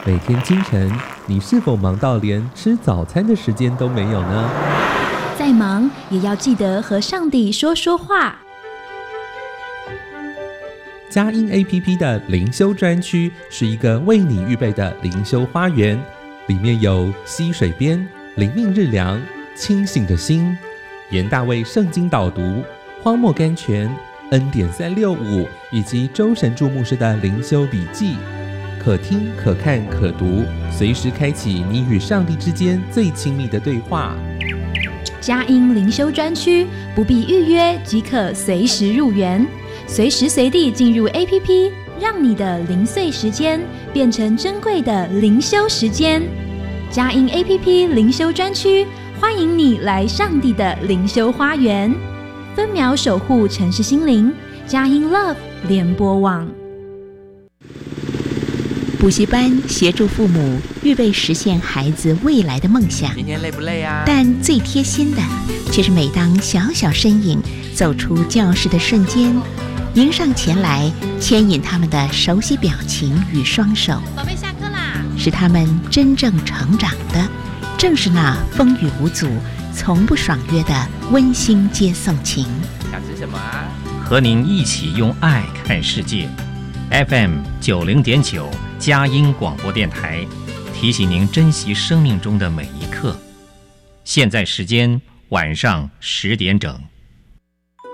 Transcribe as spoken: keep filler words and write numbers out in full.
每天清晨，你是否忙到连吃早餐的时间都没有呢？ 再忙也要记得和上帝说说话。 佳音 A P P 的灵修专区是一个为你预备的灵修花园，里面有溪水边、灵命日粮、清醒的心、严大卫圣经导读、荒漠甘泉、恩典三六五以及周神助牧师的灵修笔记，可听可看可读，随时开启你与上帝之间最亲密的对话。 佳音灵修专区不必预约即可随时入园，随时随地进入 A P P， 让你的零碎时间变成珍贵的灵修时间。佳音 A P P 灵修专区欢迎你来上帝的灵修花园，分秒守护城市心灵。佳音 Love 联播网。 补习班协助父母预备实现孩子未来的梦想， 今天累不累啊？ 但最贴心的却是每当小小身影走出教室的瞬间，迎上前来牵引他们的熟悉表情与双手。 宝贝，下课啦！ 使他们真正成长的，正是那风雨无阻、从不爽约的温馨接送情。 想吃什么啊？ 和您一起用爱看世界。F M 九零点九佳音广播电台提醒您珍惜生命中的每一刻。现在时间晚上十点整。